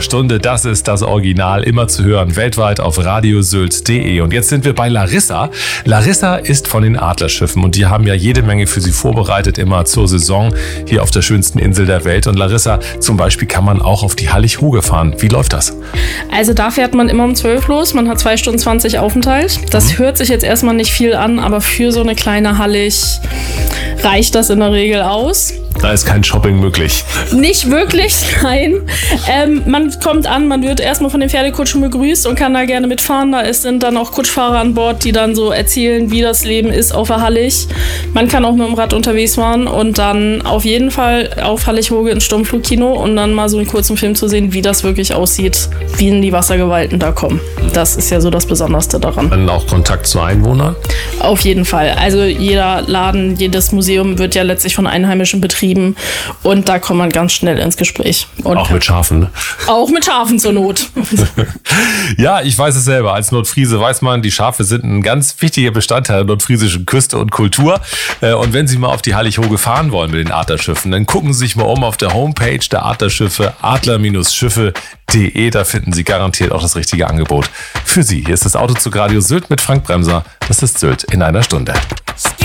Stunde, das ist das Original, immer zu hören, weltweit auf radiosylt.de. Und jetzt sind wir bei Larissa. Larissa ist von den Adlerschiffen und die haben ja jede Menge für sie vorbereitet, immer zur Saison hier auf der schönsten Insel der Welt. Und Larissa, zum Beispiel kann man auch auf die Hallig-Hoge fahren. Wie läuft das? Also da fährt man immer um 12 los, man hat 2 Stunden 20 Aufenthalt. Das hört sich jetzt erstmal nicht viel an, aber für so eine kleine Hallig reicht das in der Regel aus. Da ist kein Shopping möglich. Nicht wirklich, nein. Man kommt an, man wird erstmal von den Pferdekutschen begrüßt und kann da gerne mitfahren. Sind dann auch Kutschfahrer an Bord, die dann so erzählen, wie das Leben ist auf der Hallig. Man kann auch mit dem Rad unterwegs fahren und dann auf jeden Fall auf Hallig-Hoge ins Sturmflugkino und dann mal so einen kurzen Film zu sehen, wie das wirklich aussieht, wie die Wassergewalten da kommen. Das ist ja so das Besonderste daran. Dann auch Kontakt zu Einwohnern? Auf jeden Fall. Also jeder Laden, jedes Museum wird ja letztlich von Einheimischen betrieben. Und da kommt man ganz schnell ins Gespräch. Und auch mit Schafen, ne? Auch mit Schafen zur Not. Ja, ich weiß es selber. Als Nordfriese weiß man, die Schafe sind ein ganz wichtiger Bestandteil der nordfriesischen Küste und Kultur. Und wenn Sie mal auf die Hallig-Hoge fahren wollen mit den Adlerschiffen, dann gucken Sie sich mal um auf der Homepage der Adlerschiffe, adler-schiffe.de. Da finden Sie garantiert auch das richtige Angebot für Sie. Hier ist das Autozug Radio Sylt mit Frank Bremser. Das ist Sylt in einer Stunde.